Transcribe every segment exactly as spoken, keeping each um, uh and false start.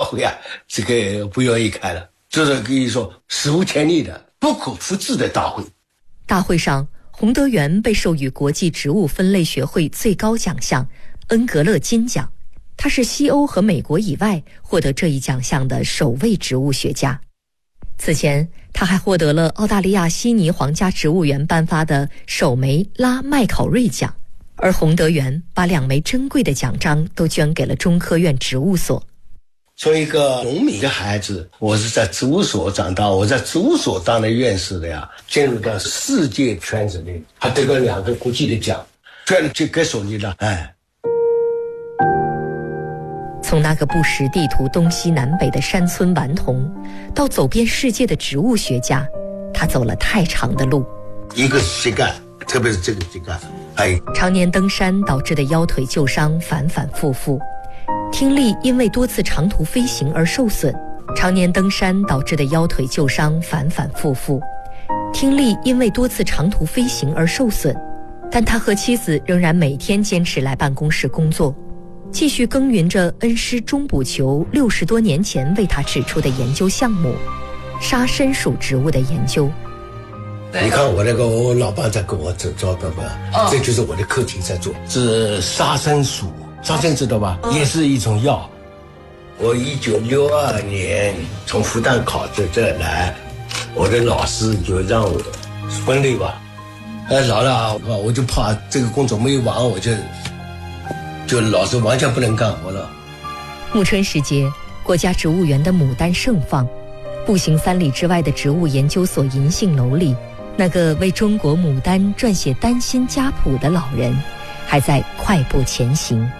会啊，这个不愿意开了，这是可以说史无前例的、不可复制的大会。 大会上，洪德元被授予国际植物分类学会最高奖项恩格勒金奖，他是西欧和美国以外获得这一奖项的首位植物学家。此前，他还获得了澳大利亚悉尼皇家植物园颁发的首枚拉麦考瑞奖，而洪德元把两枚珍贵的奖章都捐给了中科院植物所。 从一个农民的孩子，我是在植物所长大，我在植物所当的院士的呀，进入到世界圈子里，还得了两个国际的奖，全就给手里了。哎， 从那个不识地图东西南北的山村顽童，到走遍世界的植物学家，他走了太长的路。 一个膝盖，特别是这个膝盖，哎， 常年登山导致的腰腿旧伤反反复复。听力因为多次长途飞行而受损，常年登山导致的腰腿旧伤反反复复。听力因为多次长途飞行而受损，但他和妻子仍然每天坚持来办公室工作，继续耕耘着恩师钟补球六十多年前为他指出的研究项目——沙参属植物的研究。 你看我那个我老伴在跟我走照片吧，哦，这就是我的课题在做，是沙参属。沙参知道吧？也是一种药。我一九六二年从复旦考到这来，我的老师就让我分类吧。哎，老了我就怕这个工作没有完，我就就老师完全不能干活了。 暮春时节，国家植物园的牡丹盛放，步行三里之外的植物研究所银杏楼里，那个为中国牡丹撰写丹心家谱的老人，还在快步前行。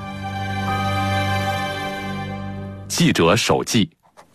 记者手记。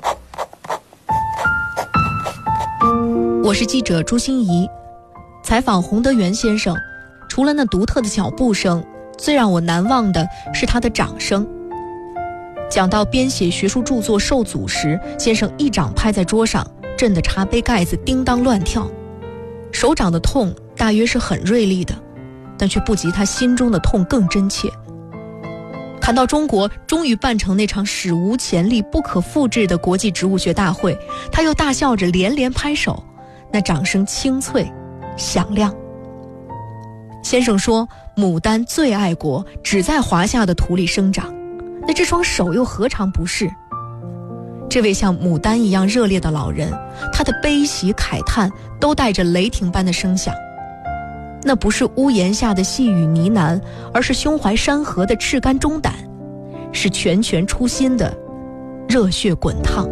我是记者朱欣怡，采访洪德元先生，除了那独特的脚步声，最让我难忘的是他的掌声。讲到编写学术著作受阻时，先生一掌拍在桌上，震得茶杯盖子叮当乱跳。手掌的痛大约是很锐利的，但却不及他心中的痛更真切。谈到中国终于办成那场史无前例、不可复制的国际植物学大会，他又大笑着连连拍手，那掌声清脆响亮。先生说，牡丹最爱国，只在华夏的土里生长，那这双手又何尝不是？这位像牡丹一样热烈的老人，他的悲喜慨叹都带着雷霆般的声响。那不是屋檐下的细语呢喃，而是胸怀山河的赤肝忠胆，是拳拳出心的热血滚烫。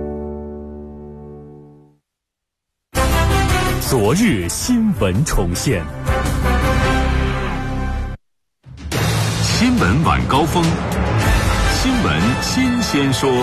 昨日新闻重现，新闻晚高峰，新闻新鲜说。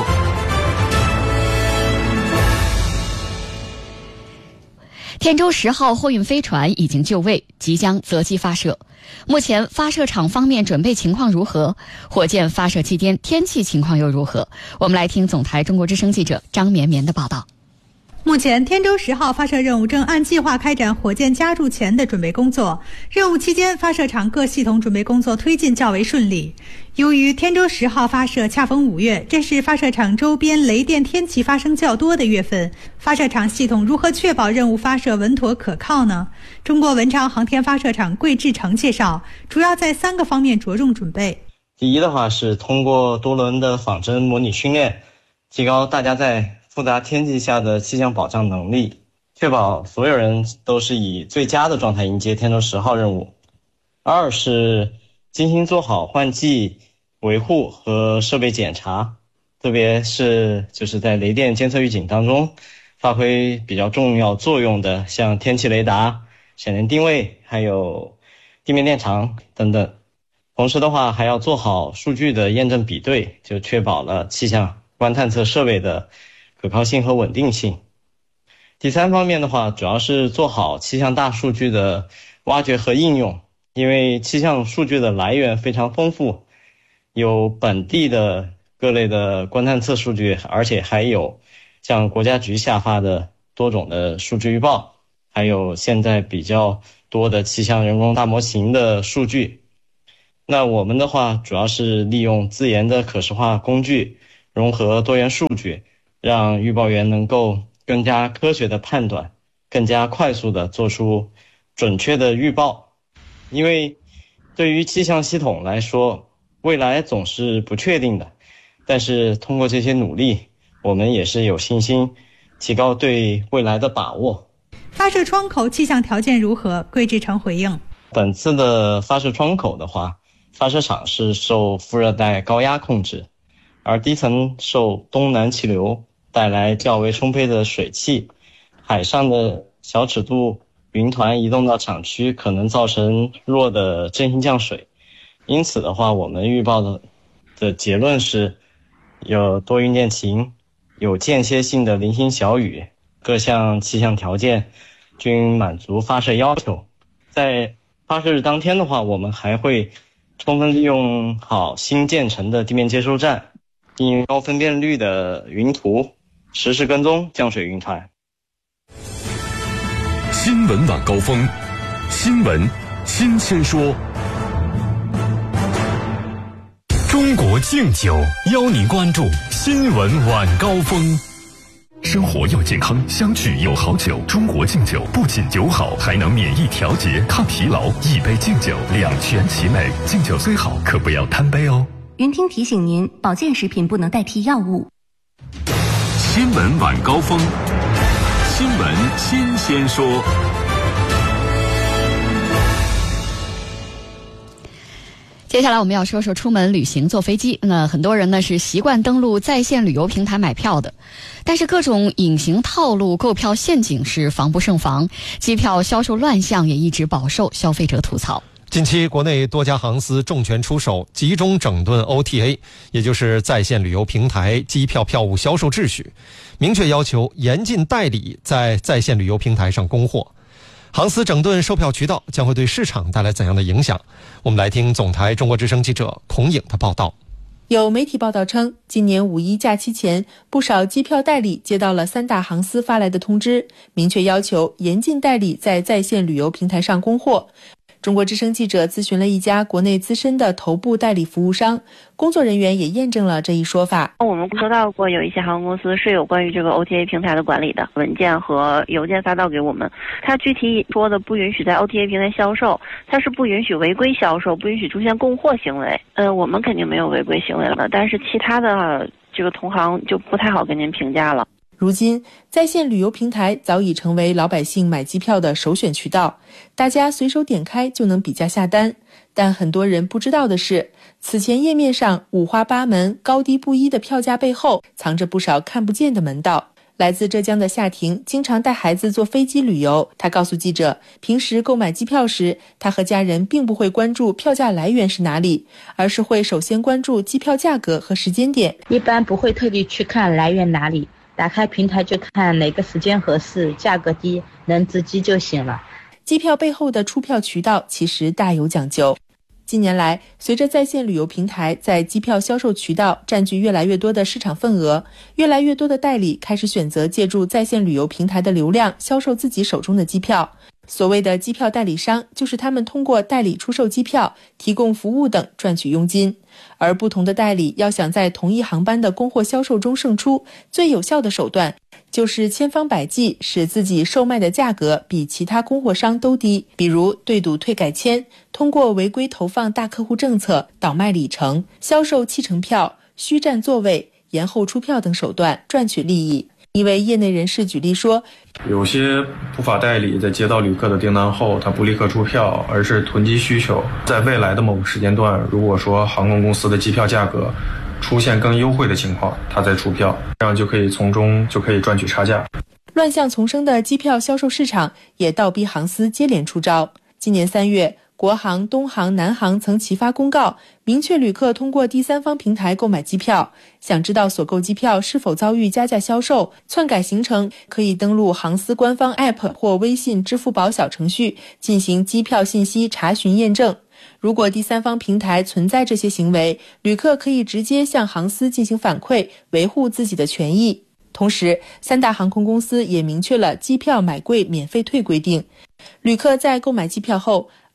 天舟十号货运飞船已经就位，即将择机发射。目前发射场方面准备情况如何？火箭发射期间天气情况又如何？我们来听总台中国之声记者张绵绵的报道。 目前天舟十号发射任务正按计划开展火箭加注前的准备工作，任务期间发射场各系统准备工作推进较为顺利。由于天舟十号发射恰逢五月，这是发射场周边雷电天气发生较多的月份，发射场系统如何确保任务发射稳妥可靠呢？中国文昌航天发射场桂志成介绍，主要在三个方面着重准备。 第一的话是通过多轮的仿真模拟训练，提高大家在复杂天气下的气象保障能力，确保所有人都是以最佳的状态迎接天舟十号任务。二是精心做好换季维护和设备检查，特别是就是在雷电监测预警当中发挥比较重要作用的，像天气雷达、闪电定位，还有地面电场等等。同时的话还要做好数据的验证比对，就确保了气象观探测设备的可靠性和稳定性。第三方面的话，主要是做好气象大数据的挖掘和应用，因为气象数据的来源非常丰富，有本地的各类的观探测数据，而且还有像国家局下发的多种的数据预报，还有现在比较多的气象人工大模型的数据。那我们的话主要是利用自研的可视化工具， 融合多元数据，让预报员能够更加科学的判断，更加快速的做出准确的预报。因为对于气象系统来说，未来总是不确定的，但是通过这些努力，我们也是有信心提高对未来的把握。 发射窗口气象条件如何？桂志成回应： 本次的发射窗口的话，发射场是受副热带高压控制，而低层受东南气流带来较为充沛的水汽，海上的小尺度云团移动到场区可能造成弱的阵性降水。因此的话，我们预报的的结论是有多云见晴，有间歇性的零星小雨，各项气象条件均满足发射要求。在发射日当天的话，我们还会充分利用好新建成的地面接收站，应用高分辨率的云图，实时跟踪降水云团。 新闻晚高峰，新闻新鲜说。中国敬酒邀您关注新闻晚高峰。生活要健康，相聚有好酒。中国敬酒不仅酒好，还能免疫调节、抗疲劳。一杯敬酒，两全其美。敬酒虽好，可不要贪杯哦。 云听提醒您，保健食品不能代替药物。 新闻晚高峰，新闻新鲜说。 接下来我们要说说出门旅行坐飞机。那很多人呢是习惯登录在线旅游平台买票的，但是各种隐形套路、购票陷阱是防不胜防，机票销售乱象也一直饱受消费者吐槽。 近期国内多家航司重拳出手，集中整顿 O T A， 也就是在线旅游平台机票票务销售秩序，明确要求严禁代理在在线旅游平台上供货。航司整顿售票渠道将会对市场带来怎样的影响？我们来听总台中国之声记者孔颖的报道。 有媒体报道称，今年五一假期前，不少机票代理接到了三大航司发来的通知，明确要求严禁代理在在线旅游平台上供货。中国之声记者咨询了一家国内资深的头部代理服务商，工作人员也验证了这一说法。 我们收到过有一些航空公司是有关于这个 O T A 平台的管理的文件和邮件发到给我们，它具体说的不允许在 O T A 平台销售，它是不允许违规销售，不允许出现供货行为。呃，我们肯定没有违规行为了，但是其他的这个同行就不太好跟您评价了。 如今，在线旅游平台早已成为老百姓买机票的首选渠道，大家随手点开就能比价下单。但很多人不知道的是，此前页面上五花八门、高低不一的票价背后，藏着不少看不见的门道。来自浙江的夏婷经常带孩子坐飞机旅游，她告诉记者，平时购买机票时，她和家人并不会关注票价来源是哪里，而是会首先关注机票价格和时间点， 一般不会特地去看来源哪里，打开平台就看哪个时间合适，价格低，能值机就行了。 机票背后的出票渠道其实大有讲究。近年来，随着在线旅游平台在机票销售渠道占据越来越多的市场份额，越来越多的代理开始选择借助在线旅游平台的流量销售自己手中的机票。所谓的机票代理商，就是他们通过代理出售机票、提供服务等赚取佣金。而不同的代理要想在同一航班的供货销售中胜出，最有效的手段就是千方百计使自己售卖的价格比其他供货商都低，比如对赌退改签，通过违规投放大客户政策、倒卖里程、销售弃乘票、虚占座位、延后出票等手段赚取利益。一位业内人士举例说， 有些不法代理在接到旅客的订单后，他不立刻出票，而是囤积需求，在未来的某个时间段，如果说航空公司的机票价格出现更优惠的情况，他再出票，这样就可以从中就可以赚取差价。 乱象丛生的机票销售市场也倒逼航司接连出招。今年三月，国航、东航、南航曾齐发公告，明确旅客通过第三方平台购买机票，想知道所购机票是否遭遇加价销售、篡改行程，可以登录航司官方 A P P 或微信、支付宝小程序进行机票信息查询验证。如果第三方平台存在这些行为，旅客可以直接向航司进行反馈，维护自己的权益。同时，三大航空公司也明确了机票买贵免费退规定。旅客在购买机票后，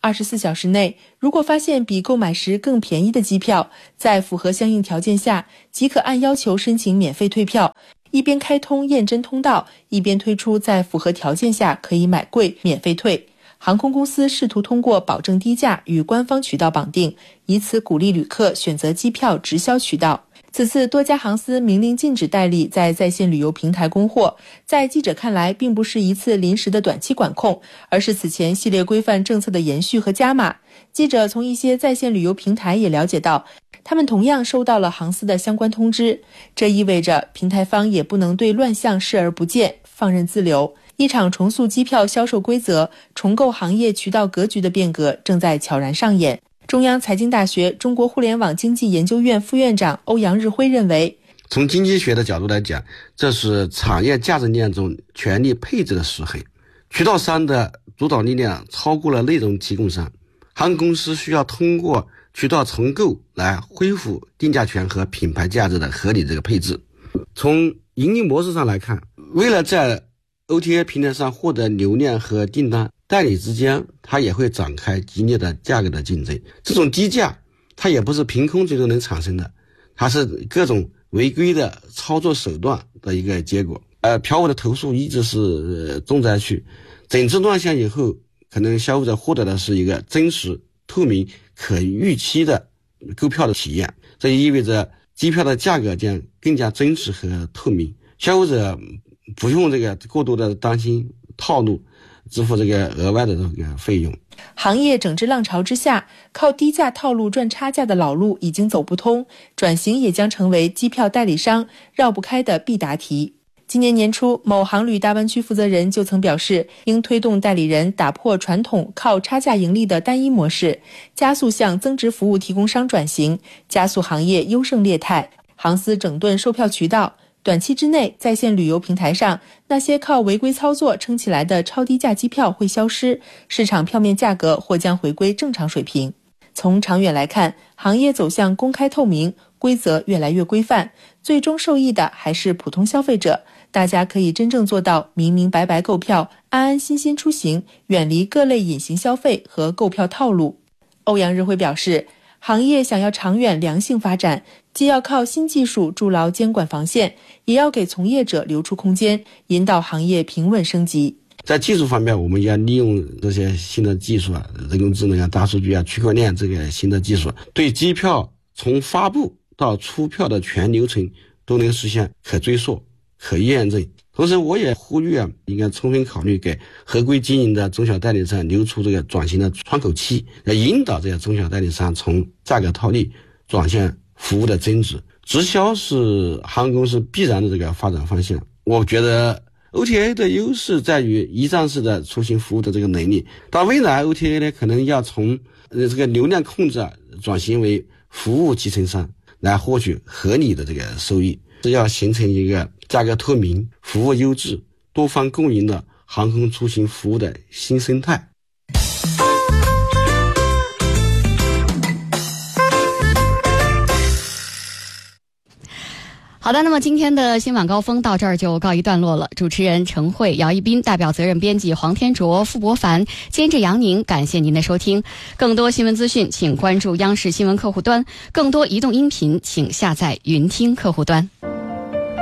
二十四小时内，如果发现比购买时更便宜的机票，在符合相应条件下，即可按要求申请免费退票，一边开通验真通道，一边推出在符合条件下可以买贵免费退。航空公司试图通过保证低价与官方渠道绑定，以此鼓励旅客选择机票直销渠道。此次多家航司明令禁止代理在在线旅游平台供货，在记者看来并不是一次临时的短期管控，而是此前系列规范政策的延续和加码。记者从一些在线旅游平台也了解到，他们同样收到了航司的相关通知，这意味着平台方也不能对乱象视而不见，放任自流。一场重塑机票销售规则、重构行业渠道格局的变革正在悄然上演。中央财经大学中国互联网经济研究院副院长欧阳日辉认为， 从经济学的角度来讲，这是产业价值链中权力配置的失衡，渠道商的主导力量超过了内容提供商，航空公司需要通过渠道重构来恢复定价权和品牌价值的合理这个配置。从盈利模式上来看，为了在O T A 平台上获得流量和订单，代理之间它也会展开激烈的价格的竞争。这种低价它也不是凭空最终能产生的，它是各种违规的操作手段的一个结果。呃，票务的投诉一直是、呃、重灾区，整治乱象以后，可能消费者获得的是一个真实、透明、可预期的购票的体验。这意味着机票的价格将更加真实和透明，消费者不用这个过多的担心套路，支付这个额外的这个费用。 行业整治浪潮之下，靠低价套路赚差价的老路已经走不通，转型也将成为机票代理商绕不开的必答题。今年年初，某航旅大湾区负责人就曾表示，应推动代理人打破传统靠差价盈利的单一模式，加速向增值服务提供商转型，加速行业优胜劣汰。航司整顿售票渠道，短期之内，在线旅游平台上那些靠违规操作撑起来的超低价机票会消失，市场票面价格或将回归正常水平。从长远来看，行业走向公开透明，规则越来越规范，最终受益的还是普通消费者。大家可以真正做到明明白白购票，安安心心出行，远离各类隐形消费和购票套路。欧阳日辉表示，行业想要长远良性发展，既要靠新技术筑牢监管防线，也要给从业者留出空间，引导行业平稳升级。 在技术方面，我们要利用这些新的技术啊，人工智能啊、大数据啊、区块链这个新的技术，对机票从发布到出票的全流程都能实现可追溯、可验证。同时我也呼吁啊，应该充分考虑给合规经营的中小代理商留出这个转型的窗口期，来引导这些中小代理商从价格套利转向服务的增值。直销是航空公司必然的这个发展方向。我觉得 O T A 的优势在于一站式的出行服务的这个能力，但未来 O T A 呢，可能要从呃这个流量控制啊转型为服务集成商，来获取合理的这个收益。是要形成一个价格透明、服务优质、多方共赢的航空出行服务的新生态。 好的，那么今天的新晚高峰到这儿就告一段落了。主持人程慧、姚一斌，代表责任编辑黄天卓、傅博凡，监制杨宁，感谢您的收听。更多新闻资讯，请关注央视新闻客户端；更多移动音频，请下载云听客户端。